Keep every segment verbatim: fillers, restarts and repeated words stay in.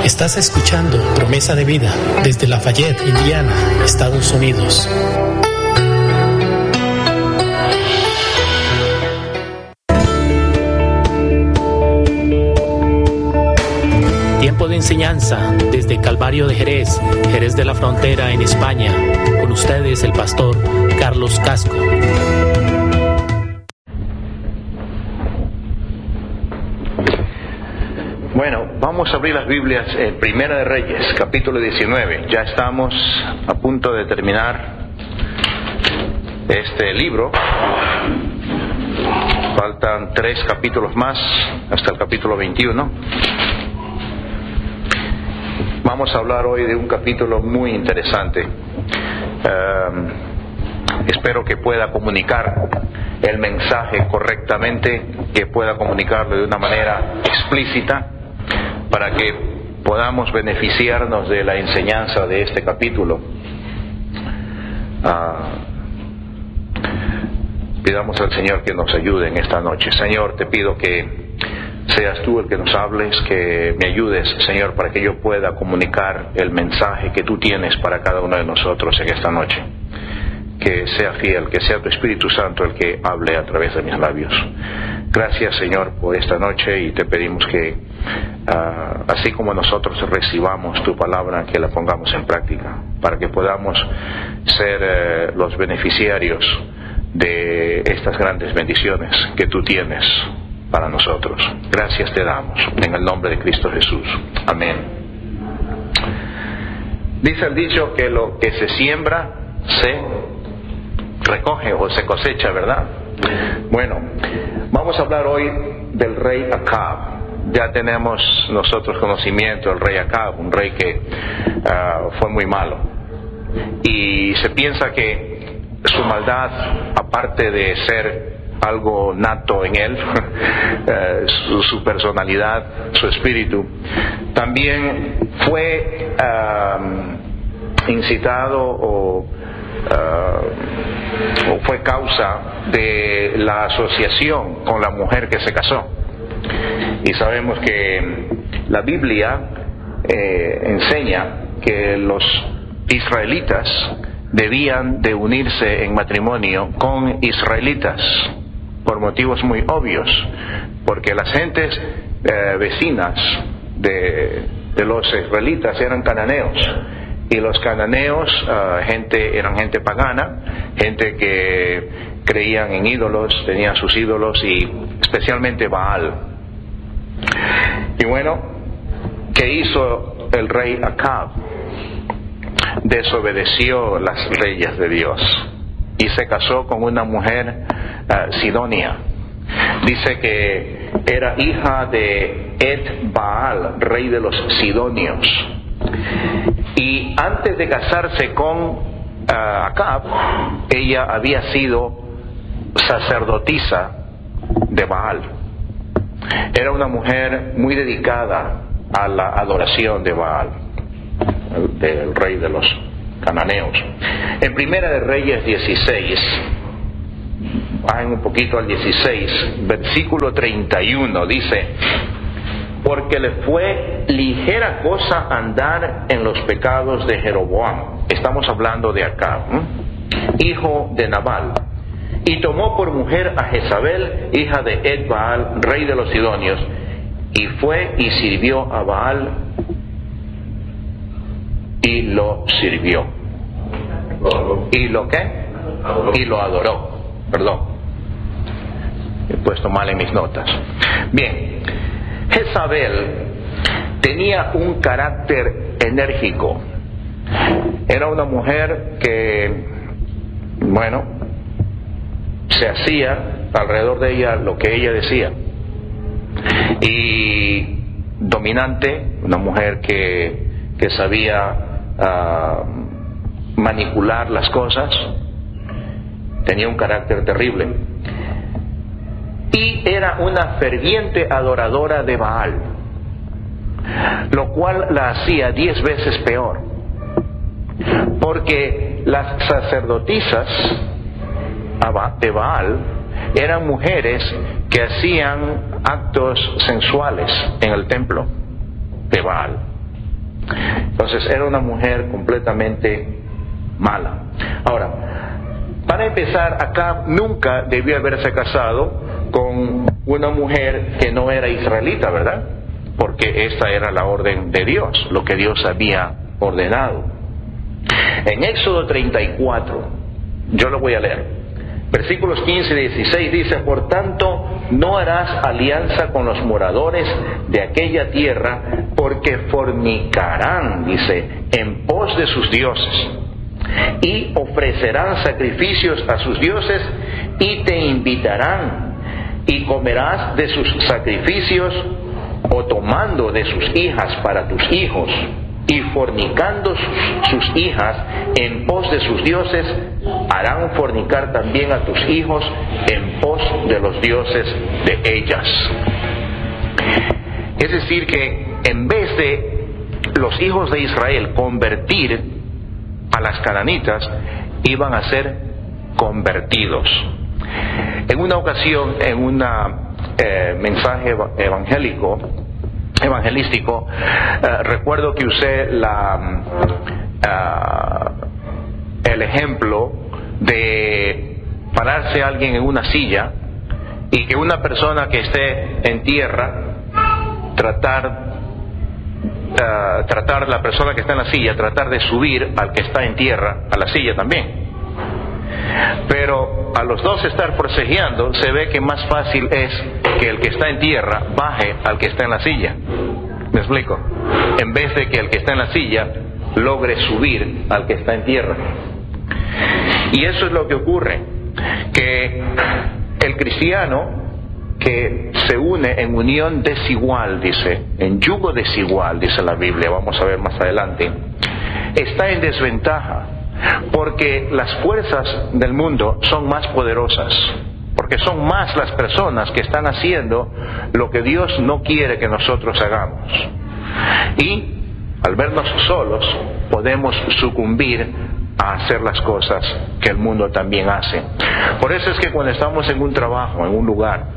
Estás escuchando Promesa de Vida desde Lafayette, Indiana, Estados Unidos. Tiempo de enseñanza desde Calvario de Jerez, Jerez de la Frontera en España. Con ustedes el pastor Carlos Casco. Bueno, vamos a abrir las Biblias en Primera de Reyes, capítulo diecinueve. Ya estamos a punto de terminar este libro. Faltan tres capítulos más hasta el capítulo veintiuno. Vamos a hablar hoy de un capítulo muy interesante. Uh, espero que pueda comunicar el mensaje correctamente, que pueda comunicarlo de una manera explícita, para que podamos beneficiarnos de la enseñanza de este capítulo. Uh, pidamos al Señor que nos ayude en esta noche. Señor, te pido que seas tú el que nos hables, que me ayudes, Señor, para que yo pueda comunicar el mensaje que tú tienes para cada uno de nosotros en esta noche. Que sea fiel, que sea tu Espíritu Santo el que hable a través de mis labios. Gracias, Señor, por esta noche, y te pedimos que, uh, así como nosotros recibamos tu palabra, que la pongamos en práctica, para que podamos ser uh, los beneficiarios de estas grandes bendiciones que tú tienes para nosotros. Gracias te damos, en el nombre de Cristo Jesús. Amén. Dice el dicho que lo que se siembra se recoge o se cosecha, ¿verdad? Bueno, vamos a hablar hoy del rey Acab. Ya tenemos nosotros conocimiento del rey Acab, un rey que uh, fue muy malo. Y se piensa que su maldad, aparte de ser algo nato en él, uh, su, su personalidad, su espíritu, también fue uh, incitado o Uh, o fue causa de la asociación con la mujer que se casó. Y sabemos que la Biblia eh, enseña que los israelitas debían de unirse en matrimonio con israelitas por motivos muy obvios, porque las gentes eh, vecinas de, de los israelitas eran cananeos. Y los cananeos uh, gente, eran gente pagana, gente que creían en ídolos, tenían sus ídolos, y especialmente Baal. Y bueno, ¿qué hizo el rey Acab? Desobedeció las leyes de Dios y se casó con una mujer uh, sidonia. Dice que era hija de Et Baal, rey de los sidonios. Y antes de casarse con uh, Acab, ella había sido sacerdotisa de Baal. Era una mujer muy dedicada a la adoración de Baal, del rey de los cananeos. En Primera de Reyes dieciséis, vayan un poquito al dieciséis, versículo treinta y uno, dice: porque le fue ligera cosa andar en los pecados de Jeroboam. Estamos hablando de Acab, ¿eh? hijo de Nabal. Y tomó por mujer a Jezabel, hija de Et Baal, rey de los sidonios, y fue y sirvió a Baal y lo sirvió. ¿Y lo qué? Y lo adoró. Perdón, he puesto mal en mis notas. Bien. Jezabel tenía un carácter enérgico. Era una mujer que, bueno, se hacía alrededor de ella lo que ella decía. Y dominante, una mujer que, que sabía uh, manipular las cosas, tenía un carácter terrible. Y era una ferviente adoradora de Baal, lo cual la hacía diez veces peor, porque las sacerdotisas de Baal eran mujeres que hacían actos sensuales en el templo de Baal. Entonces era una mujer completamente mala. Ahora, para empezar, acá nunca debió haberse casado con una mujer que no era israelita, ¿verdad? Porque esta era la orden de Dios, lo que Dios había ordenado. En Éxodo treinta y cuatro, yo lo voy a leer, versículos quince y dieciséis dice: por tanto, no harás alianza con los moradores de aquella tierra, porque fornicarán, dice, en pos de sus dioses, y ofrecerán sacrificios a sus dioses, y te invitarán, y comerás de sus sacrificios, o tomando de sus hijas para tus hijos, y fornicando sus, sus hijas en pos de sus dioses, harán fornicar también a tus hijos en pos de los dioses de ellas. Es decir que en vez de los hijos de Israel convertir a las cananitas, iban a ser convertidos. En una ocasión, en un eh, mensaje evangélico, evangelístico, eh, recuerdo que usé la, uh, el ejemplo de pararse alguien en una silla y que una persona que esté en tierra tratar uh, tratar la persona que está en la silla tratar de subir al que está en tierra a la silla también. Pero a los dos estar forcejeando, se ve que más fácil es que el que está en tierra baje al que está en la silla. ¿Me explico? En vez de que el que está en la silla logre subir al que está en tierra. Y eso es lo que ocurre, que el cristiano que se une en unión desigual, dice, en yugo desigual, dice la Biblia, vamos a ver más adelante, está en desventaja. Porque las fuerzas del mundo son más poderosas, porque son más las personas que están haciendo lo que Dios no quiere que nosotros hagamos. Y al vernos solos podemos sucumbir a hacer las cosas que el mundo también hace. Por eso es que cuando estamos en un trabajo, en un lugar,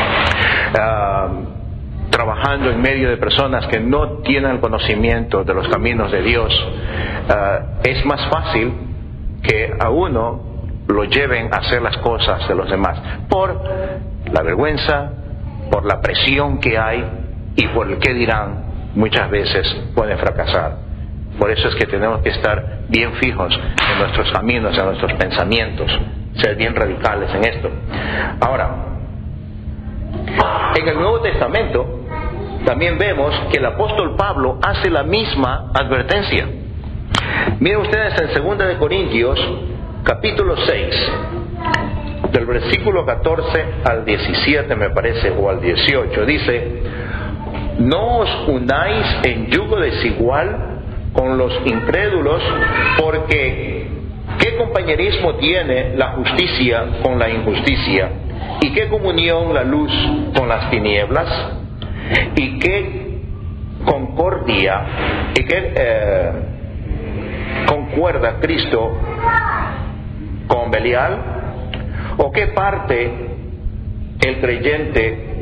uh, trabajando en medio de personas que no tienen el conocimiento de los caminos de Dios, uh, es más fácil que a uno lo lleven a hacer las cosas de los demás, por la vergüenza, por la presión que hay y por el qué dirán. Muchas veces pueden fracasar. Por eso es que tenemos que estar bien fijos en nuestros caminos, en nuestros pensamientos, ser bien radicales en esto. Ahora, en el Nuevo Testamento también vemos que el apóstol Pablo hace la misma advertencia. Miren ustedes en segunda de Corintios, capítulo seis, del versículo catorce al diecisiete me parece, o al dieciocho, dice: no os unáis en yugo desigual con los incrédulos, porque ¿qué compañerismo tiene la justicia con la injusticia? ¿Y qué comunión la luz con las tinieblas? ¿Y qué concordia? ¿Y qué eh, concuerda Cristo con Belial? ¿O qué parte el creyente